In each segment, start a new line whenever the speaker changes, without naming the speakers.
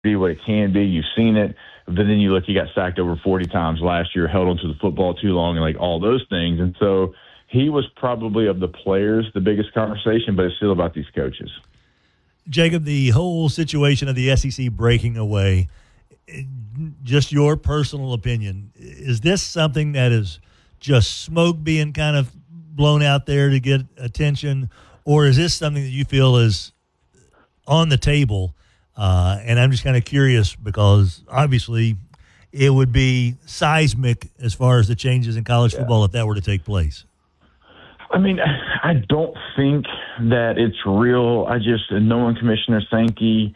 be what it can be. You've seen it. But then you look, he got sacked over 40 times last year, held onto the football too long, and like all those things. And so he was probably of the players the biggest conversation, but it's still about these coaches.
Jacob, the whole situation of the SEC breaking away, just your personal opinion, is this something that is just smoke being kind of blown out there to get attention, or is this something that you feel is on the table? And I'm just kind of curious because obviously it would be seismic as far as the changes in college football if that were to take place.
I mean, I don't think that it's real. Knowing Commissioner Sankey,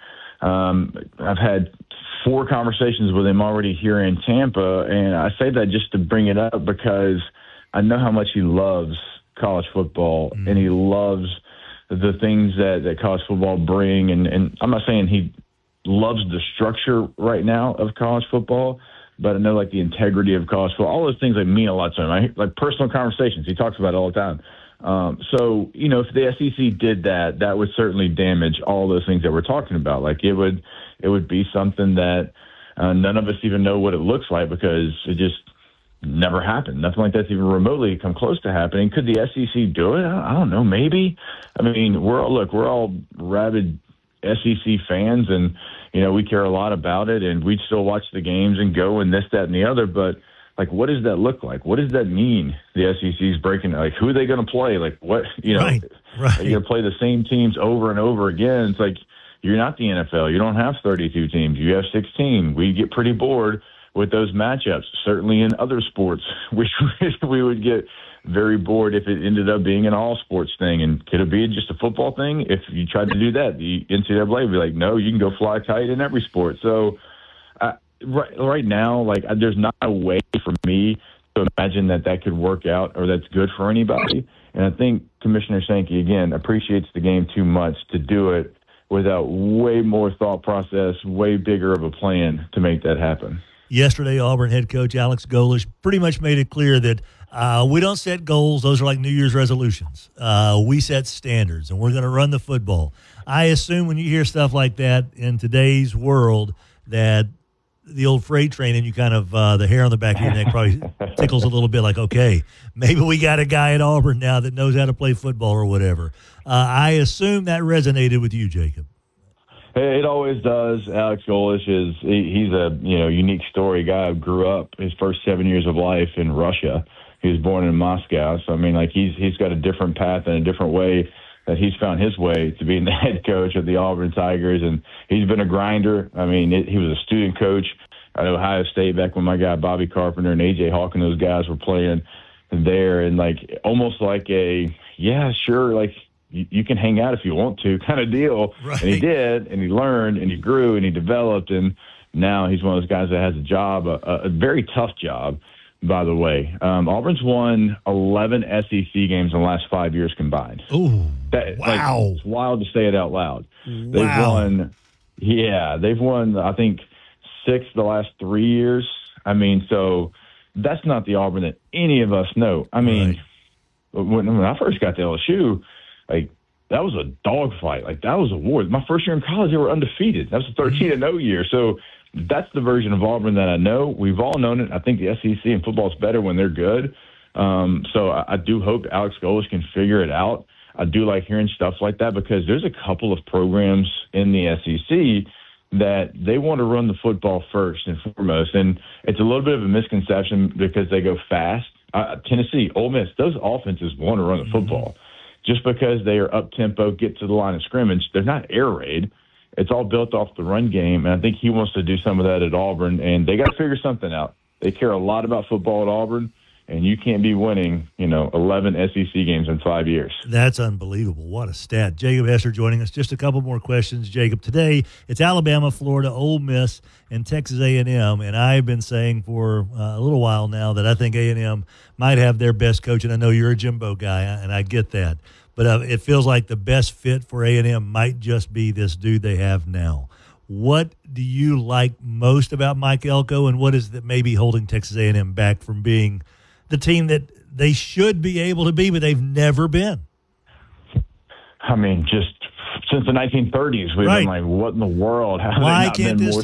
I've had 4 conversations with him already here in Tampa, and I say that just to bring it up because I know how much he loves college football, and he loves the things that college football bring. And I'm not saying he loves the structure right now of college football, but I know like the integrity of college football, all those things mean a lot to him. Like personal conversations, he talks about it all the time. So, if the SEC did that, that would certainly damage all those things that we're talking about. Like it would be something that none of us even know what it looks like because it just never happened. Nothing like that's even remotely come close to happening. Could the SEC do it? I don't know. Maybe. I mean, we're all rabid SEC fans, and we care a lot about it, and we still watch the games and go and this, that, and the other. But like, what does that look like? What does that mean? The SEC's breaking. Like, who are they going to play? Like, what?
Right.
Are you going to play the same teams over and over again? It's like you're not the NFL. You don't have 32 teams. You have 16. We get pretty bored with those matchups. Certainly in other sports, we would get very bored if it ended up being an all-sports thing. And could it be just a football thing? If you tried to do that, the NCAA would be like, no, you can go fly kite in every sport. So right now, like there's not a way for me to imagine that could work out or that's good for anybody. And I think Commissioner Sankey, again, appreciates the game too much to do it without way more thought process, way bigger of a plan to make that happen.
Yesterday, Auburn head coach Alex Golesh pretty much made it clear that we don't set goals. Those are like New Year's resolutions. We set standards, and we're going to run the football. I assume when you hear stuff like that in today's world that the old freight train and you kind of the hair on the back of your neck probably tickles a little bit like, okay, maybe we got a guy at Auburn now that knows how to play football or whatever. I assume that resonated with you, Jacob.
It always does. Alex Golesh he's a unique story guy who grew up his first 7 years of life in Russia. He was born in Moscow. So, I mean, like he's got a different path and a different way that he's found his way to being the head coach of the Auburn Tigers. And he's been a grinder. I mean, he was a student coach at Ohio State back when my guy Bobby Carpenter and A.J. Hawk and those guys were playing there. And, like, almost like you can hang out if you want to kind of deal.
Right.
And he did, and he learned, and he grew, and he developed, and now he's one of those guys that has a job, a very tough job, by the way. Auburn's won 11 SEC games in the last 5 years combined.
Ooh, wow.
It's wild to say it out loud.
Wow.
They've won, I think, 6 the last 3 years. I mean, so that's not the Auburn that any of us know. I mean, when I first got to LSU, like, that was a dogfight. Like, that was a war. My first year in college, they were undefeated. That was a 13-0 year. So that's the version of Auburn that I know. We've all known it. I think the SEC and football is better when they're good. So I do hope Alex Golesh can figure it out. I do like hearing stuff like that because there's a couple of programs in the SEC that they want to run the football first and foremost. And it's a little bit of a misconception because they go fast. Tennessee, Ole Miss, those offenses want to run the football. Just because they are up-tempo, get to the line of scrimmage, they're not air raid. It's all built off the run game, and I think he wants to do some of that at Auburn, and they got to figure something out. They care a lot about football at Auburn, and you can't be winning, 11 SEC games in 5 years.
That's unbelievable. What a stat. Jacob Hesser joining us. Just a couple more questions, Jacob. Today, it's Alabama, Florida, Ole Miss, and Texas A&M, and I've been saying for a little while now that I think A&M might have their best coach, and I know you're a Jimbo guy, and I get that. But it feels like the best fit for A&M might just be this dude they have now. What do you like most about Mike Elko, and what is that maybe holding Texas A&M back from being the team that they should be able to be, but they've never been?
I mean, just since the 1930s. We've
Right.
been like, what in the world? How have
Why
they not
can't
been
this
more